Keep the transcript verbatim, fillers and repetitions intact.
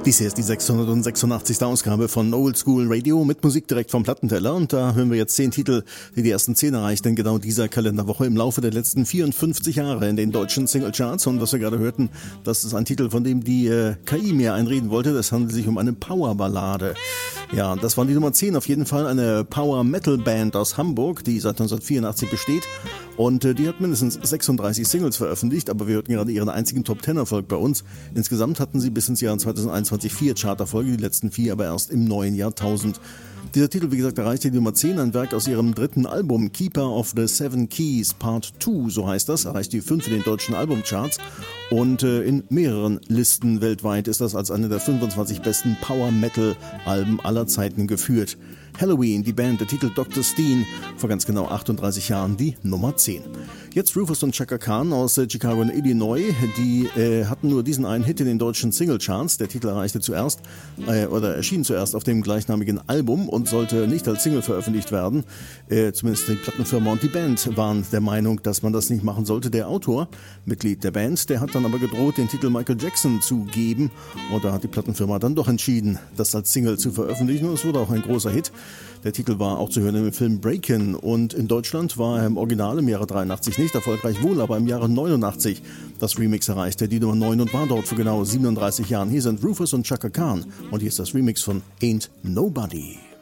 Dies hier ist die sechshundertsechsundachtzigste Ausgabe von Old School Radio mit Musik direkt vom Plattenteller und da hören wir jetzt zehn Titel, die die ersten zehn erreichten in genau dieser Kalenderwoche im Laufe der letzten vierundfünfzig Jahre in den deutschen Singlecharts. Und was wir gerade hörten, das ist ein Titel, von dem die äh, K I mir einreden wollte. Das handelt sich um eine Powerballade. Ja, das war die Nummer zehn, auf jeden Fall eine Power-Metal-Band aus Hamburg, die seit neunzehnhundertvierundachtzig besteht. Und äh, die hat mindestens sechsunddreißig Singles veröffentlicht, aber wir hörten gerade ihren einzigen Top-Ten-Erfolg bei uns. Insgesamt hatten sie bis ins Jahr zweitausendeinundzwanzig vier Charterfolge, die letzten vier aber erst im neuen Jahrtausend. Dieser Titel, wie gesagt, erreichte die Nummer zehn, ein Werk aus ihrem dritten Album, Keeper of the Seven Keys Part zwei, so heißt das, erreicht die fünf in den deutschen Albumcharts und äh, in mehreren Listen weltweit ist das als eine der fünfundzwanzig besten Power-Metal-Alben aller Zeiten geführt. Halloween, die Band, der Titel Doktor Steen, vor ganz genau achtunddreißig Jahren die Nummer zehn. Jetzt Rufus und Chaka Khan aus äh, Chicago in Illinois, die äh, hatten nur diesen einen Hit in den deutschen Singlecharts. Der Titel erreichte zuerst, äh, oder erschien zuerst auf dem gleichnamigen Album und sollte nicht als Single veröffentlicht werden. Äh, zumindest die Plattenfirma und die Band waren der Meinung, dass man das nicht machen sollte. Der Autor, Mitglied der Band, der hat dann aber gedroht, den Titel Michael Jackson zu geben. Und da hat die Plattenfirma dann doch entschieden, das als Single zu veröffentlichen. Und es wurde auch ein großer Hit. Der Titel war auch zu hören im Film Breakin' und in Deutschland war er im Original im Jahre dreiundachtzig nicht erfolgreich, wohl aber im Jahre neunundachtzig. Das Remix erreichte die Nummer neun und war dort vor genau siebenunddreißig Jahren. Hier sind Rufus und Chaka Khan und hier ist das Remix von Ain't Nobody.